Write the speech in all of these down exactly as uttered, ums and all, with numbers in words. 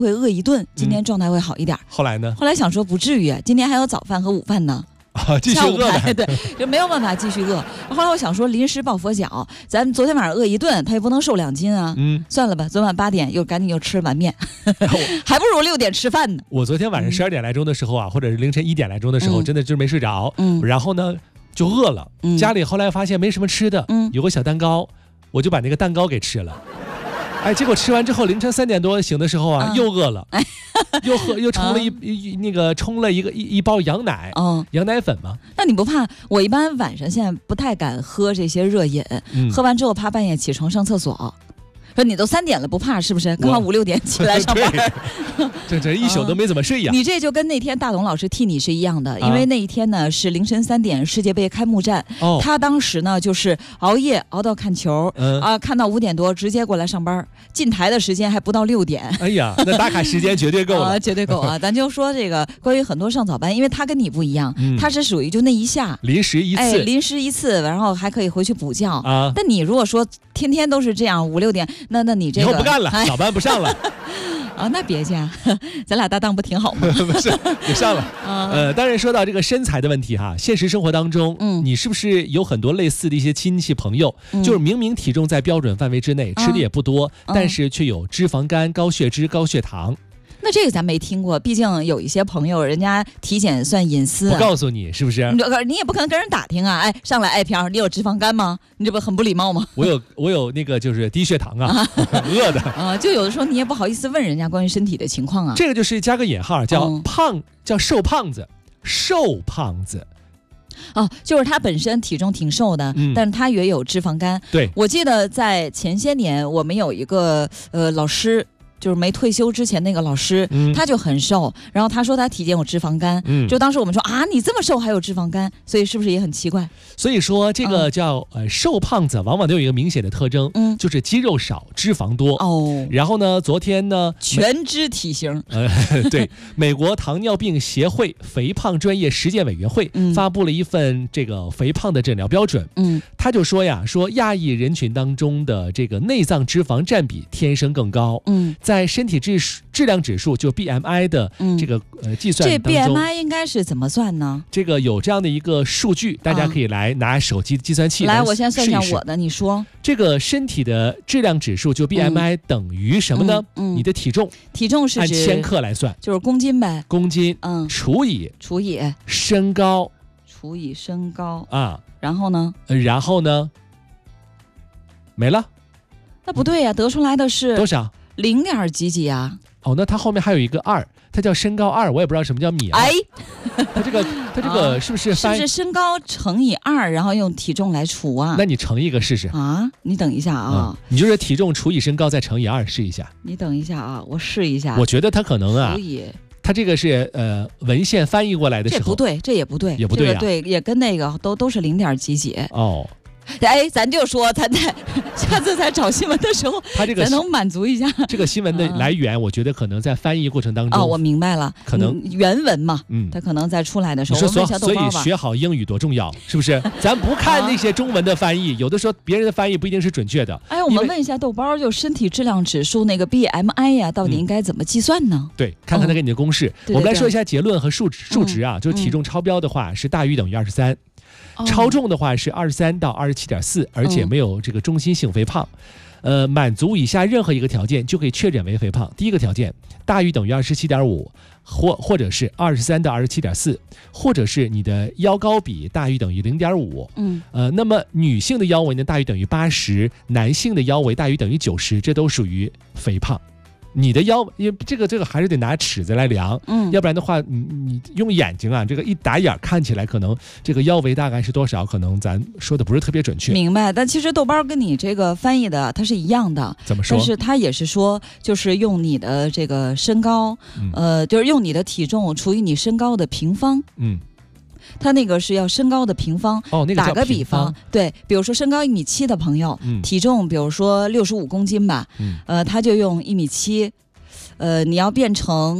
会饿一顿，今天状态会好一点。 嗯、后来呢？ 后来想说不至于，今天还有早饭和午饭呢。 啊，继续饿的，对，就没有办法继续饿。后来我想说，临时抱佛脚，咱昨天晚上饿一顿，他也不能瘦两斤啊。嗯，算了吧，昨晚八点又赶紧又吃碗面，还不如六点吃饭呢。 我昨天晚上十二点来钟的时候啊，嗯、或者是凌晨一点来钟的时候，嗯、真的就是没睡着。嗯，然后呢就饿了，嗯、家里后来发现没什么吃的，嗯，有个小蛋糕，我就把那个蛋糕给吃了。哎，结果吃完之后，凌晨三点多醒的时候啊，嗯、又饿了，又喝又冲了一、嗯、一那个冲了一个一一包羊奶，嗯，羊奶粉嘛。 那你不怕？我一般晚上现在不太敢喝这些热饮，嗯、喝完之后怕半夜起床上厕所。说你都三点了不怕是不是？刚好五六点起来上班， 这这一宿都没怎么睡呀、 啊。你这就跟那天大董老师替你是一样的，因为那一天呢是凌晨三点世界杯开幕战，哦、他当时呢就是熬夜熬到看球，嗯、啊，看到五点多直接过来上班，进台的时间还不到六点。 哎呀，那打卡时间绝对够了， 啊、绝对够啊！咱就说这个关于很多上早班，因为他跟你不一样，嗯、他是属于就那一下临时一次，哎， 临时一次，然后还可以回去补觉啊。但你如果说天天都是这样五六点。那那你这个以后不干了，哎、早班不上了啊？那别介，咱俩搭档不挺好吗？ 不是，别上了。呃，当然说到这个身材的问题哈，现实生活当中，嗯，你是不是有很多类似的一些亲戚朋友，嗯、就是明明体重在标准范围之内，嗯、吃的也不多，嗯、但是却有脂肪肝、高血脂、高血糖。 那这个咱没听过，毕竟有一些朋友人家体检算隐私、啊， 不告诉你是不是？ 你你也不可能跟人打听啊！哎，上来哎飘，你有脂肪肝吗？你这不很不礼貌吗？ 我有我有那个就是低血糖啊，饿的啊，就有的时候你也不好意思问人家关于身体的情况啊。 这个就是加个引号，叫胖，嗯、叫瘦胖子，瘦胖子。 哦，就是他本身体重挺瘦的，嗯、但是他也有脂肪肝。 对， 我记得在前些年，我们有一个呃老师。就是没退休之前那个老师，嗯、他就很瘦，然后他说他体检有脂肪肝，嗯、就当时我们说啊，你这么瘦还有脂肪肝，所以是不是也很奇怪？ 所以说这个叫、嗯、呃瘦胖子，往往都有一个明显的特征，嗯、就是肌肉少，脂肪多。哦，然后呢，昨天呢， 全肢体型， 呃，对，美国糖尿病协会肥胖专业实践委员会、嗯、发布了一份这个肥胖的诊疗标准，嗯，他就说呀，说亚裔人群当中的这个内脏脂肪占比天生更高，嗯。在身体质质量指数就 B M I 的这个、嗯、呃计算当中， 这 B M I 应该是怎么算呢？ 这个有这样的一个数据，大家可以来拿手机计算器来试一试。 来，我先算一下我的，你说。 这个身体的质量指数就 B M I、嗯、等于什么呢？嗯嗯、你的体重， 体重是按千克来算， 就是公斤呗。 公斤，嗯，除以除以身高， 除以身高啊， 然后呢？ 然后呢？没了。 那不对呀、啊，得出来的是多少？ 零点几几啊？ 哦，那它后面还有一个二，它叫身高二，我也不知道什么叫米二。 哎， 它这个它这个是不是翻、啊、是不是身高乘以二，然后用体重来除啊？ 那你乘一个试试啊？你等一下啊、 嗯，你就是体重除以身高再乘以二试一下。 你等一下啊，我试一下。 我觉得它可能啊， 除以它这个是呃文献翻译过来的时候， 这不对，这也不对， 也不对呀、啊， 这个、对，也跟那个都都是零点几几哦。 哎，咱就说，咱在下次在找新闻的时候， 他这个咱能满足一下这个新闻的来源。我觉得可能在翻译过程当中， 哦，我明白了， 可能原文嘛，嗯，他可能在出来的时候， 你说我问一下豆包吧。 所以学好英语多重要，是不是？咱不看那些中文的翻译，有的时候别人的翻译不一定是准确的。 哎，我们问一下豆包，就身体质量指数那个 B M I 呀，到底应该怎么计算呢？ 嗯、对，看看他给你的公式。 嗯、 我们来说一下结论和数值数值啊，就是体重超标的话是大于等于二十三。超重的话是二十三到二十七点四，而且没有这个中心性肥胖，呃，满足以下任何一个条件就可以确诊为肥胖。第一个条件，大于等于二十七点五，或或者是二十三到二十七点四，或者是你的腰高比大于等于零点五。嗯，呃，那么女性的腰围呢大于等于八十，男性的腰围大于等于九十，这都属于肥胖。你的腰，因为这个这个还是得拿尺子来量，嗯，要不然的话，你你用眼睛啊，这个一打眼看起来，可能这个腰围大概是多少，可能咱说的不是特别准确。 明白，但其实豆包跟你这个翻译的它是一样的， 怎么说？ 但是它也是说，就是用你的这个身高，嗯、呃，就是用你的体重除以你身高的平方，嗯。他那个是要身高的平方， 哦，那个打个比方，对，比如说身高一米七的朋友，嗯、体重比如说六十五公斤吧，嗯、呃，他就用一米七，呃，你要变成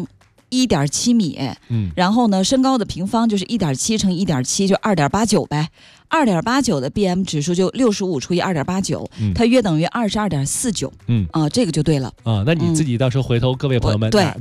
一点七米，嗯，然后呢，身高的平方就是一点七乘一点七，就二点八九呗。二点八九的 B M 指数就六十五除以二点八九，它约等于二十二点四九。嗯啊，这个就对了啊。那你自己到时候回头，各位朋友们。对。